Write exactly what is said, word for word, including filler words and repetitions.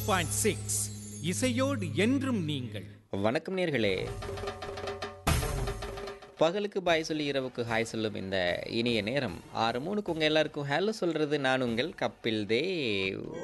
Point six இசையோடு என்றும் நீங்கள். வணக்கம் நேர்களே. பகலுக்கு பாய் சொல்லி இரவுக்கு ஹாய் சொல்லும் இந்த இனிய நேரம் ஆறு மூணுக்கு உங்கள் எல்லாருக்கும் ஹலோ சொல்கிறது நான் உங்கள் கப்பில் தேவ்.